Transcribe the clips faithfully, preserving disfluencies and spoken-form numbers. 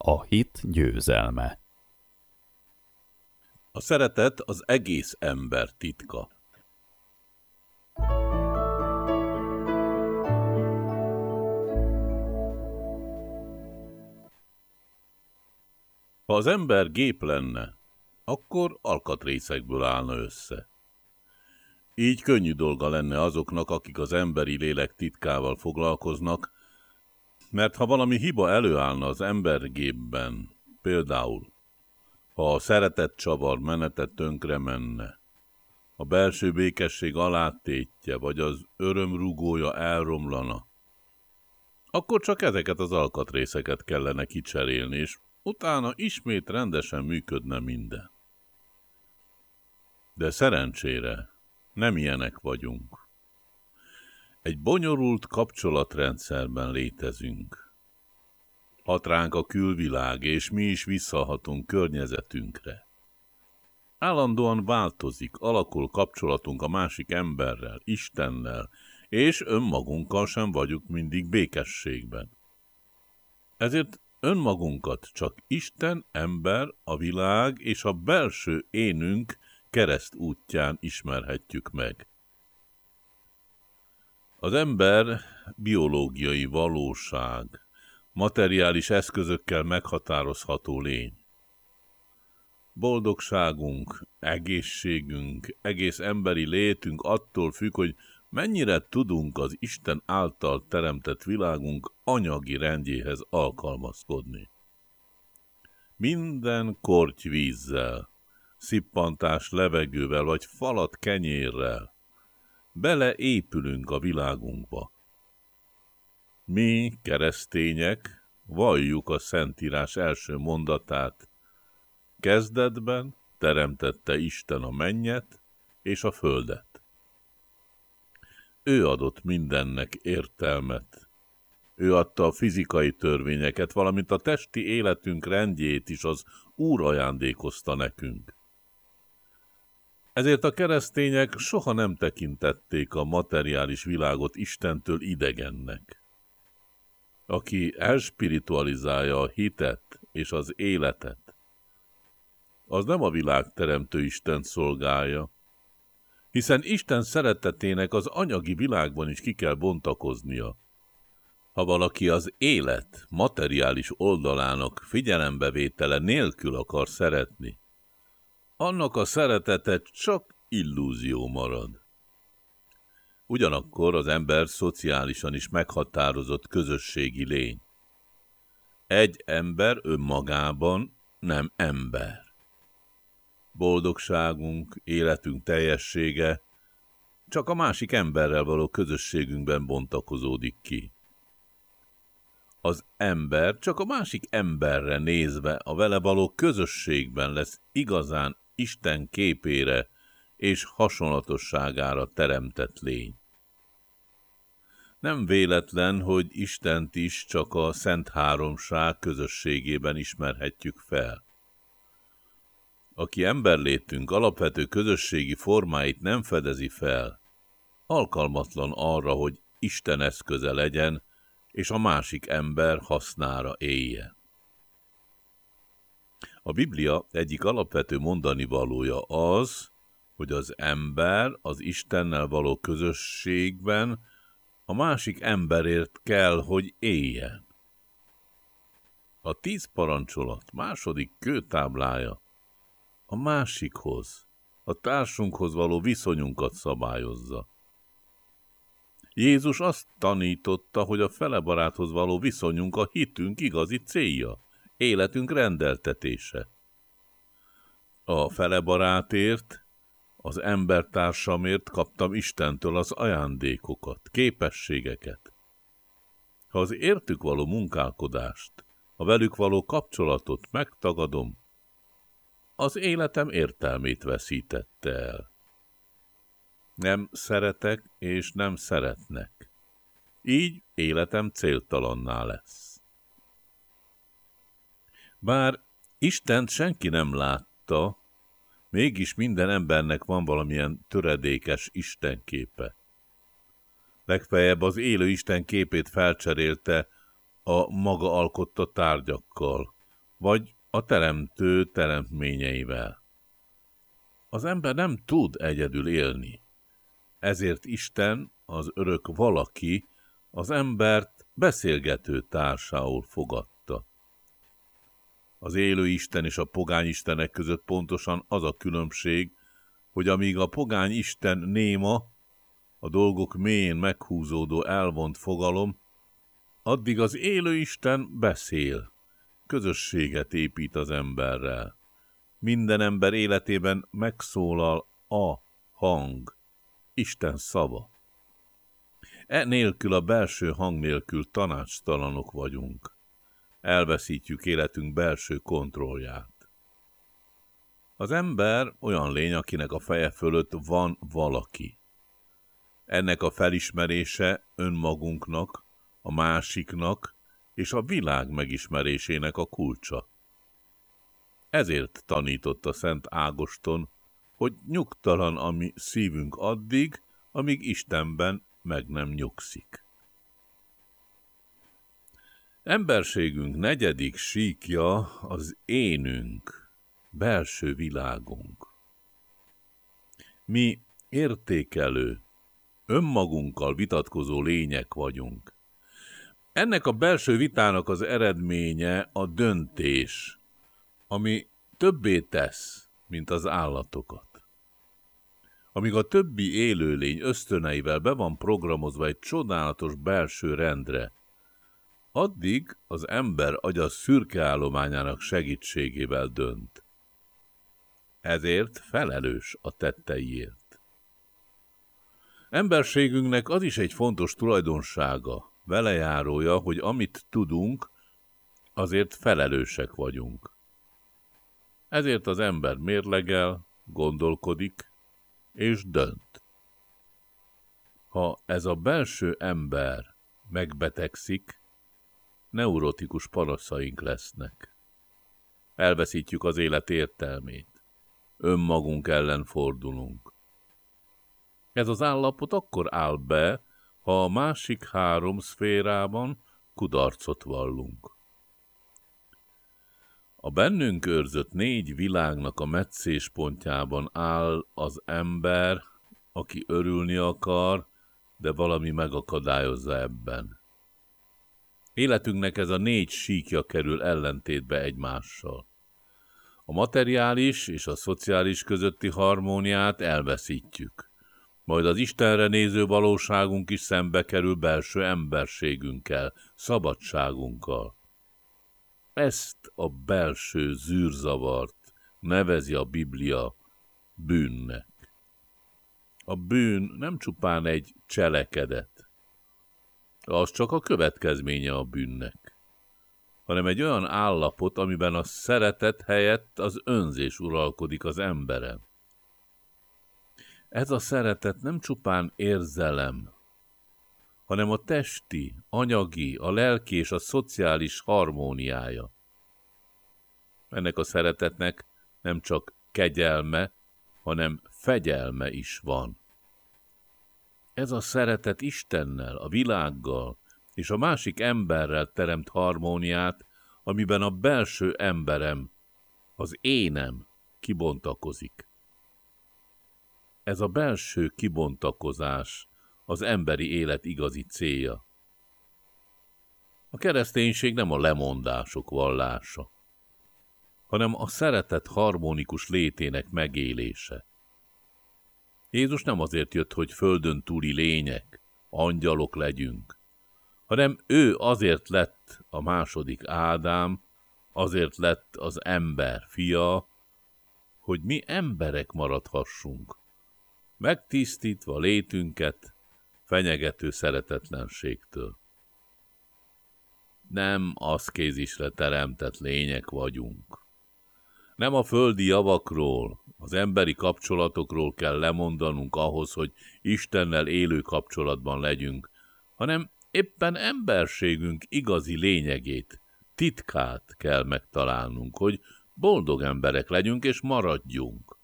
A hit győzelme. A szeretet az egész ember titka. Ha az ember gép lenne, akkor alkatrészekből állna össze. Így könnyű dolga lenne azoknak, akik az emberi lélek titkával foglalkoznak, mert ha valami hiba előállna az embergépben, például, ha a szeretet csavar menete tönkre menne, a belső békesség alátétje vagy az örömrugója elromlana, akkor csak ezeket az alkatrészeket kellene kicserélni, és utána ismét rendesen működne minden. De szerencsére nem ilyenek vagyunk. Egy bonyolult kapcsolatrendszerben létezünk. Hat ránk a külvilág, és mi is visszahatunk környezetünkre. Állandóan változik, alakul kapcsolatunk a másik emberrel, Istennel, és önmagunkkal sem vagyunk mindig békességben. Ezért önmagunkat csak Isten, ember, a világ és a belső énünk keresztútján ismerhetjük meg. Az ember biológiai valóság, materiális eszközökkel meghatározható lény. Boldogságunk, egészségünk, egész emberi létünk attól függ, hogy mennyire tudunk az Isten által teremtett világunk anyagi rendjéhez alkalmazkodni. Minden korty vízzel, szippantás levegővel vagy falat kenyérrel beleépülünk a világunkba. Mi, keresztények, valljuk a Szentírás első mondatát. Kezdetben teremtette Isten a mennyet és a földet. Ő adott mindennek értelmet. Ő adta a fizikai törvényeket, valamint a testi életünk rendjét is az Úr ajándékozta nekünk. Ezért a keresztények soha nem tekintették a materiális világot Istentől idegennek. Aki elspiritualizálja a hitet és az életet, az nem a világ teremtő Istent szolgálja, hiszen Isten szeretetének az anyagi világban is ki kell bontakoznia. Ha valaki az élet materiális oldalának figyelembevétele nélkül akar szeretni, annak a szeretete csak illúzió marad. Ugyanakkor az ember szociálisan is meghatározott közösségi lény. Egy ember önmagában nem ember. Boldogságunk, életünk teljessége csak a másik emberrel való közösségünkben bontakozódik ki. Az ember csak a másik emberre nézve a vele való közösségben lesz igazán Isten képére és hasonlatosságára teremtett lény. Nem véletlen, hogy Istent is csak a Szent Háromság közösségében ismerhetjük fel. Aki emberlétünk alapvető közösségi formáit nem fedezi fel, alkalmatlan arra, hogy Isten eszköze legyen, és a másik ember hasznára éljen. A Biblia egyik alapvető mondanivalója az, hogy az ember az Istennel való közösségben a másik emberért kell, hogy éljen. A tíz parancsolat második kőtáblája a másikhoz, a társunkhoz való viszonyunkat szabályozza. Jézus azt tanította, hogy a felebaráthoz való viszonyunk a hitünk igazi célja, életünk rendeltetése. A felebarátért, az embertársamért kaptam Istentől az ajándékokat, képességeket. Ha az értük való munkálkodást, a velük való kapcsolatot megtagadom, az életem értelmét veszítette el. Nem szeretek és nem szeretnek. Így életem céltalanná lesz. Bár Istent senki nem látta, mégis minden embernek van valamilyen töredékes istenképe. Legfeljebb az élő Isten képét felcserélte a maga alkotta tárgyakkal, vagy a teremtő teremtményeivel. Az ember nem tud egyedül élni. Ezért Isten, az örök valaki, az embert beszélgető társául fogadta. Az élő Isten és a pogány istenek között pontosan az a különbség, hogy amíg a pogány Isten néma, a dolgok mélyén meghúzódó elvont fogalom, addig az élő Isten beszél, közösséget épít az emberrel. Minden ember életében megszólal a hang, Isten szava. E nélkül, a belső hang nélkül tanácstalanok vagyunk. Elveszítjük életünk belső kontrollját. Az ember olyan lény, akinek a feje fölött van valaki. Ennek a felismerése önmagunknak, a másiknak és a világ megismerésének a kulcsa. Ezért tanította Szent Ágoston, hogy nyugtalan a mi szívünk addig, amíg Istenben meg nem nyugszik. Emberségünk negyedik síkja az énünk, belső világunk. Mi értékelő, önmagunkkal vitatkozó lények vagyunk. Ennek a belső vitának az eredménye a döntés, ami többé tesz, mint az állatokat. Amíg a többi élőlény ösztöneivel be van programozva egy csodálatos belső rendre, addig az ember agya szürke állományának segítségével dönt. Ezért felelős a tetteiért. Emberségünknek az is egy fontos tulajdonsága, velejárója, hogy amit tudunk, azért felelősek vagyunk. Ezért az ember mérlegel, gondolkodik és dönt. Ha ez a belső ember megbetegszik, neurotikus panaszaink lesznek. Elveszítjük az élet értelmét. Önmagunk ellen fordulunk. Ez az állapot akkor áll be, ha a másik három szférában kudarcot vallunk. A bennünk őrzött négy világnak a meccéspontjában áll az ember, aki örülni akar, de valami megakadályozza ebben. Életünknek ez a négy síkja kerül ellentétbe egymással. A materiális és a szociális közötti harmóniát elveszítjük. Majd az Istenre néző valóságunk is szembe kerül belső emberségünkkel, szabadságunkkal. Ezt a belső zűrzavart nevezi a Biblia bűnnek. A bűn nem csupán egy cselekedet, az csak a következménye a bűnnek, hanem egy olyan állapot, amiben a szeretet helyett az önzés uralkodik az emberen. Ez a szeretet nem csupán érzelem, hanem a testi, anyagi, a lelki és a szociális harmóniája. Ennek a szeretetnek nem csak kegyelme, hanem fegyelme is van. Ez a szeretet Istennel, a világgal és a másik emberrel teremt harmóniát, amiben a belső emberem, az énem kibontakozik. Ez a belső kibontakozás az emberi élet igazi célja. A kereszténység nem a lemondások vallása, hanem a szeretet harmonikus létének megélése. Jézus nem azért jött, hogy földön túli lények, angyalok legyünk, hanem ő azért lett a második Ádám, azért lett az ember fia, hogy mi emberek maradhassunk, megtisztítva létünket fenyegető szeretetlenségtől. Nem aszkézisre teremtett lények vagyunk. Nem a földi javakról, az emberi kapcsolatokról kell lemondanunk ahhoz, hogy Istennel élő kapcsolatban legyünk, hanem éppen emberségünk igazi lényegét, titkát kell megtalálnunk, hogy boldog emberek legyünk és maradjunk.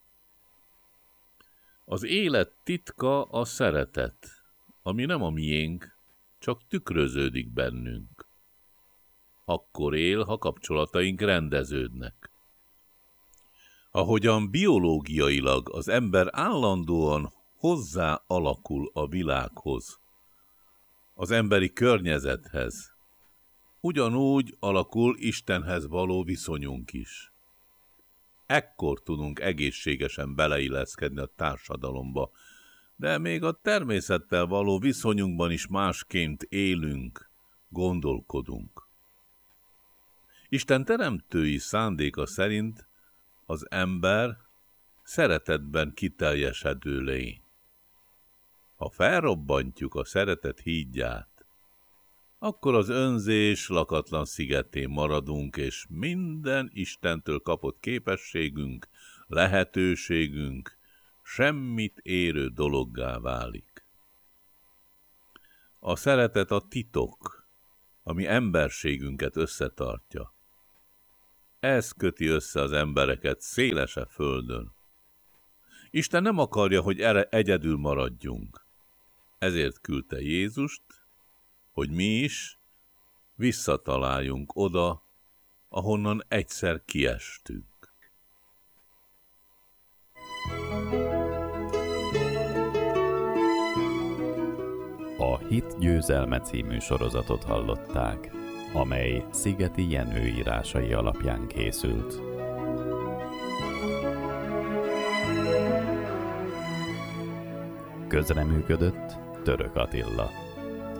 Az élet titka a szeretet, ami nem a miénk, csak tükröződik bennünk. akkor él, ha kapcsolataink rendeződnek. Ahogyan biológiailag az ember állandóan hozzá alakul a világhoz, az emberi környezethez, ugyanúgy alakul Istenhez való viszonyunk is. Ekkor tudunk egészségesen beleilleszkedni a társadalomba, de még a természettel való viszonyunkban is másként élünk, gondolkodunk. Isten teremtői szándéka szerint az ember szeretetben kiteljesedő lény. Ha felrobbantjuk a szeretet hídját, akkor az önzés lakatlan szigetén maradunk, és minden Istentől kapott képességünk, lehetőségünk semmit érő dologgá válik. A szeretet a titok, ami emberségünket összetartja. Ez köti össze az embereket szélese földön. Isten nem akarja, hogy erre egyedül maradjunk. Ezért küldte Jézust, hogy mi is visszataláljunk oda, ahonnan egyszer kiestünk. A Hit győzelme című sorozatot hallották, amely Szigeti Jenő írásai alapján készült. Közreműködött Török Attila.